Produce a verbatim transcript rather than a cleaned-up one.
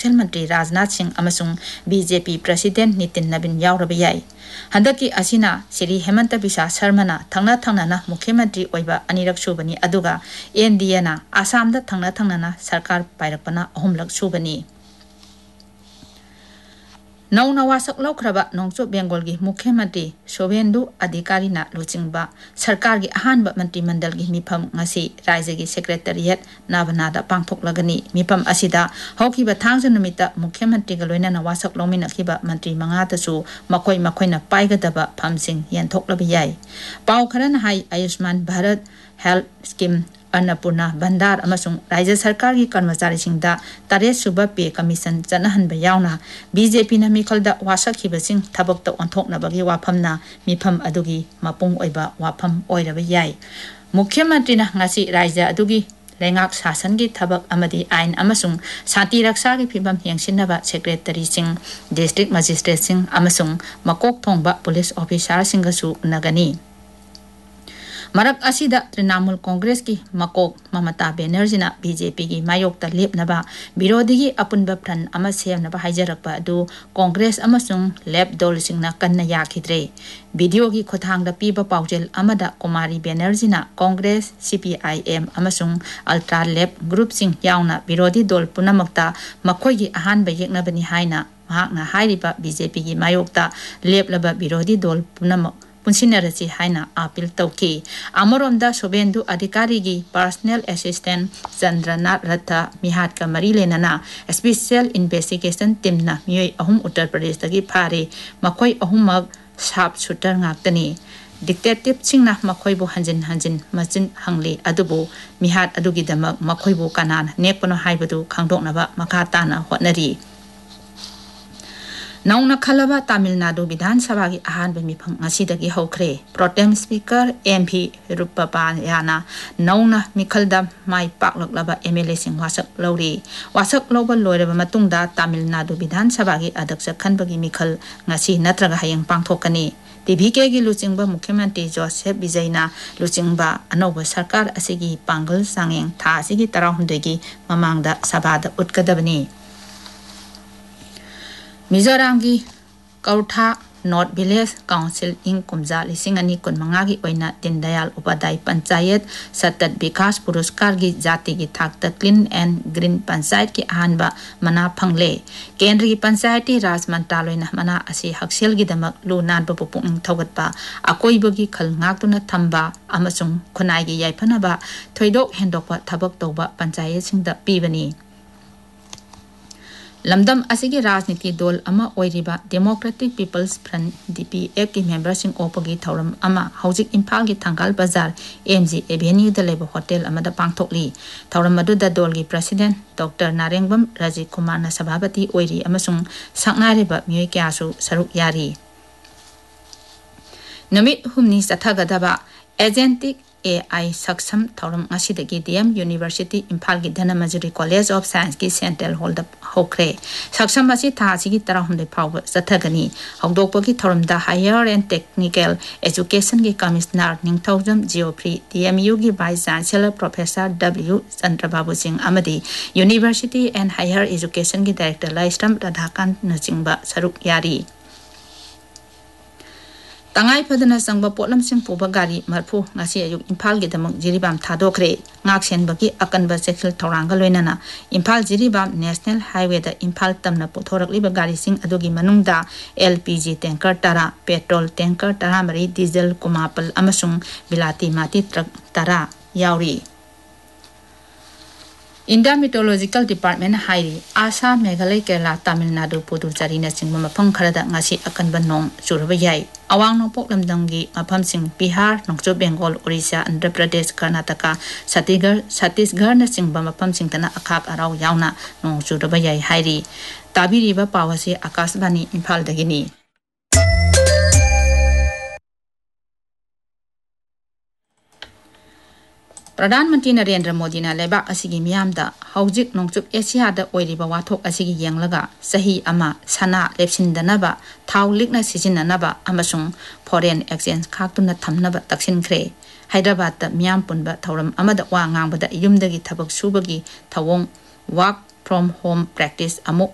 Kathel Mantri Rajnath Singh amasung B J P President Nitin Nabin yauraba yai. Handaki asina Siri Hemanta Biswa Sarmana thangna thangnana Mukhyamantri oiba anirak subani aduga N D A na Assamda thangna thangnana sarkar pairakpana ahumlak subani. Nau na wasak laukraba Nongchop Bengal gi Mukhyamantri Shobendu Adhikari na luchingba sarkar gi ahanba mantri mandal gi mifam ngasi Rajya gi Secretariat Nabanada pangthoklagani mifam asida haukiba thangja numita Mukhyamantri ga loinana wasak lomina khiba mantri mangata su makoi makoina paigadaba phamsing yenthoklabi yai. Pau kharana hai Ayushman Bharat Health Scheme Annapurna Bandar amasung Rajya Sarkar gi karmachari singda tare suba pay commission chanahan bayauna B J P na mikhalda wasakhiba sing thabakta onthokna bagi waphamna mifam adugi mapung oiba wafam oiraba yai. Mukhyamantri na ngasi Rajya adugi lengak sasan gi thabak amadi ain amasung santi raksa gi phibam yengsinaba secretary sing district magistrate sing amasung makok thongba police officer singasu nagani. Marak asida Trinamool Congress ki makok Mamata Banerjee na B J P ki mayokta lepnaba birodi gi apunba pran ama semnaba haijarakpa adu Congress amasung lep dol singna kanna yakhidre. Video gi khothangda piba paujel amada Kumari Banerjee na Congress C P I M amasung Ultra Lep group sing yauna birodi dol punamakta makhoi gi ahanba yeknabani haina mahakna hairiba B J P ki mayokta leplaba birodi dol punamak Punsinarasi haina appeal tauki. Amoromda Shobendu Adhikari gi personal assistant Chandranath Ratha Mihat ka mari lenana special investigation team na miyoi ahum Uttar Pradesh dagi phare makhoi ahumag sharp shooter ngaktani. Detective singna makhoi bu hanjin hanjin machin hangli adubu Mihat adugi damak makhoi bu kanan nekpano haibadu khangdoknaba makha tana hotnari. Nauna Khalaba Tamil Nadu Vidhan Sabha gi ahanba mifam ngasidagi hokre. Pro-tem Speaker M P Rupapayana nauna mikhalda mai paklaklaba M L A sing wasak lauri. Wasak lauba loiraba matungda Tamil Nadu Vidhan Sabha gi adaksa khanbagi mikhal ngasi natraga hayang pangthokani. T V K gi luchingba Mukhyamantri Joseph Vijay na luchingba anoba sarkar asigi pangal sangeng tha asigi tarahumdoi gi mamangda sabhada utkadabani. Mizoram gi Kautha North Village Council in Kumja lising ani kun mangagi oina Din Dayal Upadhyay Panchayat Satat Vikas Puruskar gi jati gi thakta Clean and Green Panchayat ki ahanba mana phangle. Kendra gi Panchayati Raj Mantraloy na mana asi haksel gi damak lu nanba pupung thogatpa akoiba gi khal ngaktuna thamba amasung khunai gi yaifanaba thoidok hendokpa thabak toba panchayat singda pibani. Lamdam asigi rajniti dol ama oiriba Democratic People's Front D P F ki members sing opagi thauram ama haujik Imphal gi Thangal Bazar M G Avenue da leba hotel amada pangthokli. Thauram madu da dol gi President Doctor Narengbam Rajiv Kumar na sabhabati oiri amasung saknariba miyoi kyasu saruk yari. Namit humni sathagadaba agentic A I Saksam Thauram Asidagi D M University Imphal gi Dhanamajuri College of Science ki Central Hall da hokre. Saksam asi tha asigi tarahumde phawba sathagani. Hawdokpa gi Thauram da Higher and Technical Education gi Commissioner Ningthaujam Geoffrey D M U gi Vice Chancellor Professor W Chandrababu Singh amadi University and Higher Education gi Director Laistam Radhakant Nachingba saruk yari. Tangai padana sangba potlam sing puba gari marpu ngasi ayuk Imphal gi damak jiribam thadokre. Ngak sen bagi akanba sexual thoranga loinana Imphal jiribam National Highway da Imphal tamna puthorakliba gari sing adugi manungda L P G tanker tara, petrol tanker tara mari, diesel kumapal amasung bilati mati truck tara yauri. India Meteorological Department hairi Assam, Meghalaya, Kerala, Tamil Nadu, Puducherry na sing mafam kharada ngasi akanba nong suraba yai. Awang nopok lamdamgi mafam sing Bihar, Nongchop Bengal, Orissa, Andhra Pradesh, Karnataka, Chhattisgarh, Chhattisgarh na sing mafam sing tana akhak araw yauna nong suraba yai hairi. Tabiriba pawasi Akashvani Imphal dagini. Pradhan Mantri Narendra Modi na lebak asigi miyamda haujik nongchup Asia da oiriba wathok asigi yenglaga sahi ama sana lepsindanaba thau likna sijinanaba amasung foreign exchange khaktuna thamnaba taksinkhre. Hyderabad da miyam punba thauram amada wa ngangbada yumdagi thabak subagi thawong work from home practice amok